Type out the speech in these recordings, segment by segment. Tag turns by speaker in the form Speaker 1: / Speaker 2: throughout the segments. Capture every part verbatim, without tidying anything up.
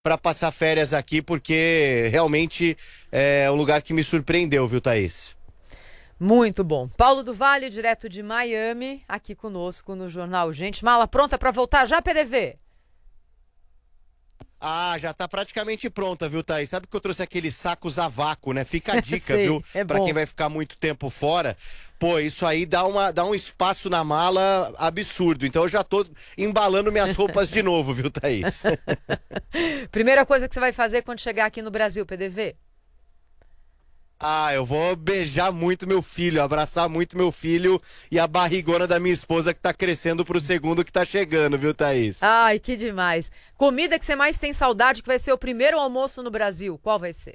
Speaker 1: para passar férias aqui, porque realmente é um lugar que me surpreendeu, viu, Thaís?
Speaker 2: Muito bom. Paulo do Vale, direto de Miami, aqui conosco no Jornal Gente. Mala pronta para voltar já, P D V?
Speaker 1: Ah, já tá praticamente pronta, viu, Thaís? Sabe que eu trouxe aqueles sacos a vácuo, né? Fica a dica, viu?
Speaker 2: Sei, é
Speaker 1: Pra quem
Speaker 2: bom.
Speaker 1: vai ficar muito tempo fora. Pô, isso aí dá, uma, dá um espaço na mala absurdo. Então eu já tô embalando minhas roupas de novo, viu, Thaís?
Speaker 2: Primeira coisa que você vai fazer quando chegar aqui no Brasil, P D V?
Speaker 1: Ah, eu vou beijar muito meu filho, abraçar muito meu filho e a barrigona da minha esposa que tá crescendo pro segundo que tá chegando, viu, Thaís?
Speaker 2: Ai, que demais. Comida que você mais tem saudade, que vai ser o primeiro almoço no Brasil, qual vai ser?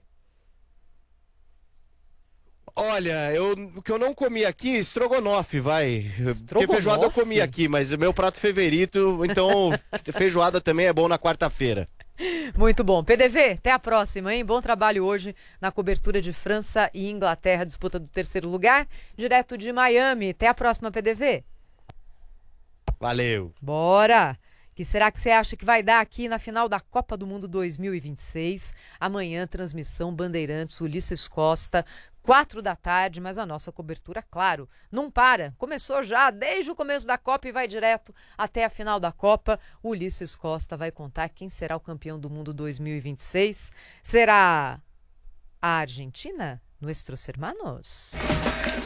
Speaker 1: Olha, eu, o que eu não comi aqui, estrogonofe, vai. Porque feijoada eu comi
Speaker 2: Estrogonofe?
Speaker 1: aqui, mas o meu prato favorito, então feijoada também é bom na quarta-feira.
Speaker 2: Muito bom. P D V, até a próxima, hein? Bom trabalho hoje na cobertura de França e Inglaterra, disputa do terceiro lugar, direto de Miami. Até a próxima, P D V.
Speaker 1: Valeu.
Speaker 2: Bora! Que será que você acha que vai dar aqui na final da Copa do Mundo dois mil e vinte e seis? Amanhã, transmissão Bandeirantes, Ulisses Costa, quatro da tarde, mas a nossa cobertura, claro, não para. Começou já desde o começo da Copa e vai direto até a final da Copa. O Ulisses Costa vai contar quem será o campeão do mundo dois mil e vinte e seis. Será a Argentina? Nuestros hermanos?